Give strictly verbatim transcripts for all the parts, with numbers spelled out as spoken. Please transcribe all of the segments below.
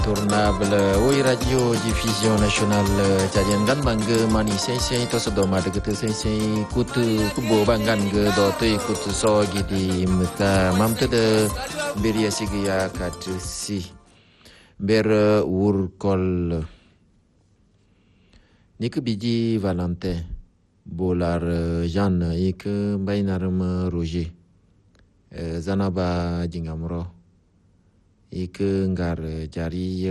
Tournable Oi Radio Diffusion Nationale Jadian gan bangga mani sei-sei to sedo made gitu sei-sei kutu kubo bangan ge do tui kutu so gidi meta mamte de beria sigia katsi ber ur kol nik biji Valentin bolar Jeanne ik bainarm Roger zanaba jingamro ik ngar jari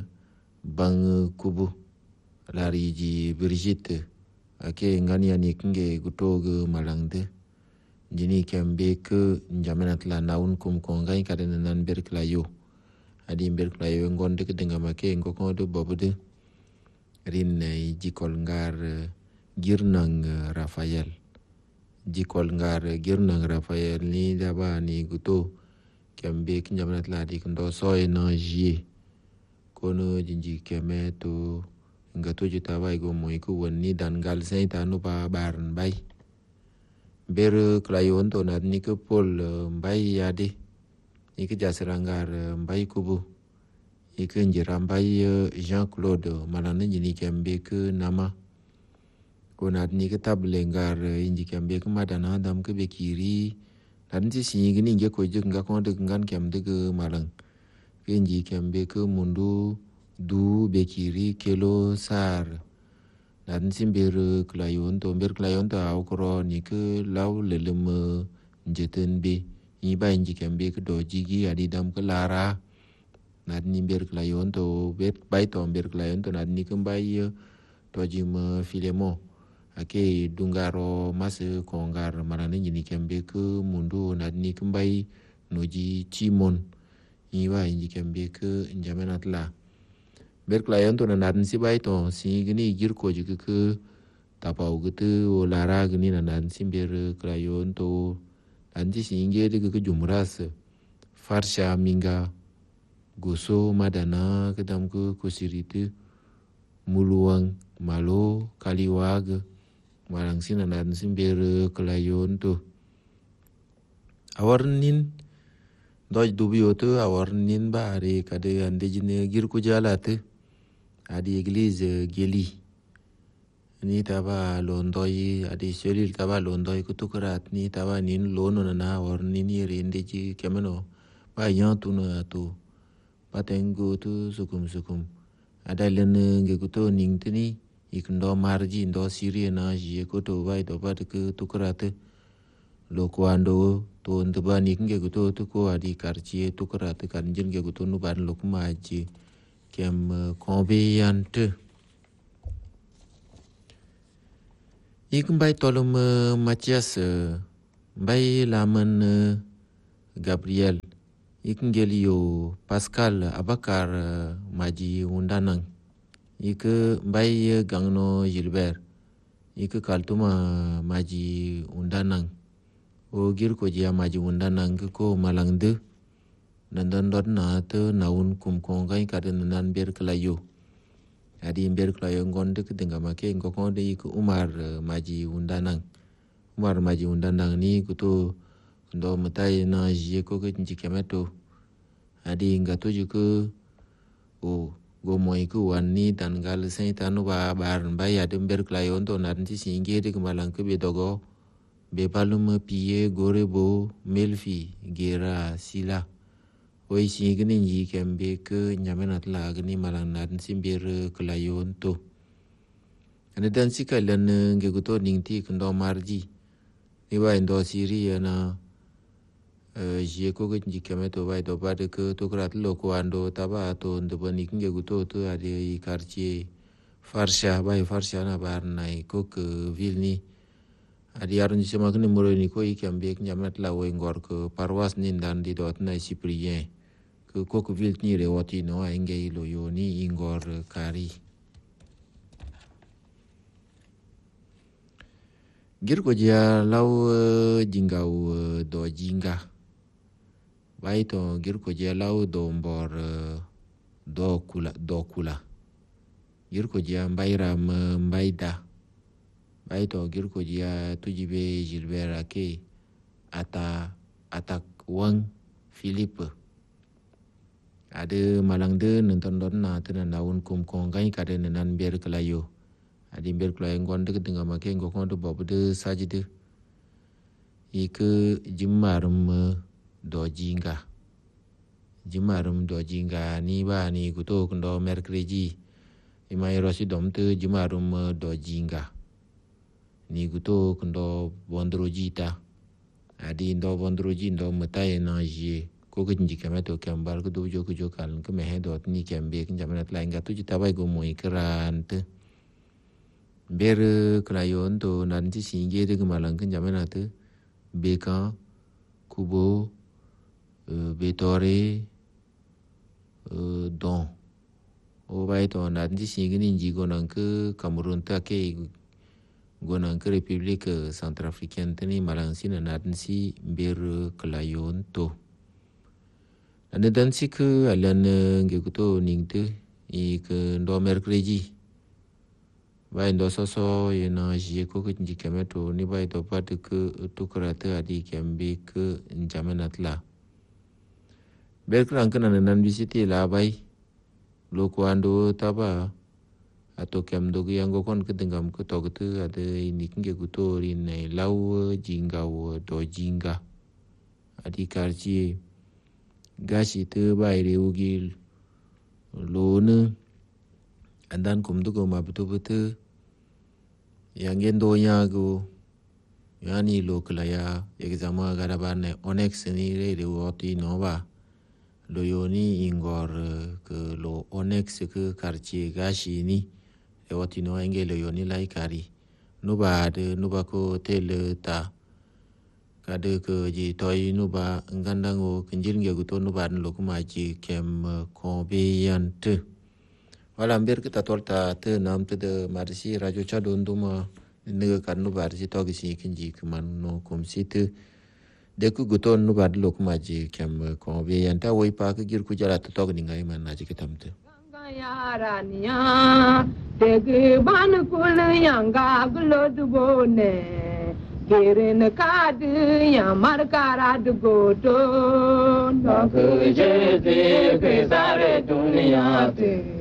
bang kubu lari ji Brigitte ake ngani ani kinge gutog malangde jini kembe ke njamenat la naun kum kongai kadena nan berklayo adi berklayo ngonde ke denga make ngoko do bobude rin jikol ngar girnang Rafael jikol ngar girnang Rafael ni daba ni guto kembe kinjamanat la di kendo soy na ji kono jinji keme to ngato jita bai go moi ku wonni dan gal sai ta no ba barn bai ber klayon to nad ni ko pol bai yade iki jasrangar bai kubu iki njiram bai Jean Claude malane jini kembe ke nama konad ni ke tablengar inji kembe ke madana dam ke bekiri dan si si gini nge ko je nga ko de ngan kem de malang kenji kem be ke mundu du bekiri kelo sar dan si ber klayon to ber klayon to au kro ni ke law lelem jeten be ni ba nji kem be ke do jigi adi dam ke lara nad ni ber klayon to bet bai to ber klayon to nad ni ke bai to jim filemo ake dungaro mas kongar marane jini kembe ke mundu nadni kembai noji chimon iwa inji kembe ke njamenat la berklayon to nadn si bai to si gini gir ko jike ke tapau gitu olara gini nadn si ber klayon to nanti si inge de ke jumras farsha minga goso madana kedam ke kusirite muluang malo kaliwag marang sina nan simber kelayon tu awarnin doj dubio tu awarnin ba are kade ande jine gir ku jala tu adi eglise geli ni taba londoi adi selil taba londoi ku tukurat ni taba nin lono na awarnin yere inde ji kemeno ba yan tu na tu patengo tu sukum sukum ada len nge ku to ning tini ikndo marji ndo siri na ji ko to bai to ba ke tukrate lo kwando to ndba ni nge ko to to ko adi karchie tukrate kan jin nge ko to nu ban lo kuma ji kem conveyante ik bai tolum Mathias bai laman Gabriel ik ngelio Pascal Abakar maji undanang ik bai gangno Gilbert ik kaltuma maji undanang o gir ko jia maji undanang ko malangde nandan dot na te naun kum kongai kaden nan ber klayo adi ber klayo ngonde ke denga make ngokonde ik Umar maji undanang Umar maji undanang ni kuto ndo matai na jie ko ke njikemeto adi ngato juko o go moi ku wani dan gal sai tanu ba bar bai adem ber klayon to nan ti singe de kemalang ke bedogo be palum pie gorebo melfi gera sila oi singe ni ji kembe ke nyamenat la gni malang nan simber klayon to ane dan sikalan nge guto ning ti kendo marji ni ba ndo siri na je ko ke ji keme to bai to ba de ke to krat lo ko ando taba to ndo bani kinge guto to ade quartier farsha bai farsha na bar nai ko ke vilni adi arun ji sama kni moro ni ko ikambe nyamat la wo ngor ko parwas ni dan di dot nai cyprien ko ko ke vilni re woti no ainge lo yo ni ingor kari gir ko dia law jingau do jinga bai to gir ko je law do mbor do kula do kula gir ko je mbayram mbayda bai to gir ko je tujibe Gilbert ake ata atak wang Philippe Ada malang de nonton don na tu na naun kum kong kai kade nan ber kelayo. Adi ber kelayo ngon de kedenga make ngokon de bob de saji de. Ike jimarum do jinga. Jimarum do jinga ni ba ni kuto kendo merkreji. Imai rosi dom tu jimarum do jinga. Ni kuto kendo bondroji ta. Adi ndo bondroji ndo metai na jie. Ko ke nji kame to kembar ko dojo ko jokal ke mehe dot ni kembe kin jamana tlain ga tu jita bai go moi kran te. Ber klayon to nan ji singe de malang kin jamana te. Beka kubo betore don o bai to nan ji singe ni ji go nan ke Cameroon ta ke go nan ke Republique Centrafricaine tani malang sin nan si ber klayon to. Ane dan si ke alian nge kuto ning te i ke ndo merkreji. Bai ndo soso ye na jie ko ke nji kemeto ni bai to pat ke to karate adi kembe ke njamenat la. Berkran kana nan visite la bai lo kwando taba atau kem dogi yang go kon ke dengam ke to ke ada ini nge kuto rin nei lau jingga wo do jingga. Adi karci gashi tu bai reugi lone andan kum tu ko ma betul betul yang gendo nya go yani lo kelaya exama garaban ne onex ni re rewoti no ba lo yoni ingor ke lo onex ke karchi gashi ni rewoti no enge lo yoni lai kari no ba de no ba ko tel ta kade ke ji toy nuba ngandango kenjil nge guto nuba lo kuma ji kem ko beyan te wala mbir kita torta te nam te de marsi rajo cha don duma ne kan nuba ji to gi kenji keman no kom sit de ku guto nuba lo kuma ji kem ko beyan ta woi pa ke gir ku jara to to ni ngai man na ji ketam te yarania de ge ban kul yanga glo du bone Kirin kadu yang markara dugoto, nak jadi kesare dunia.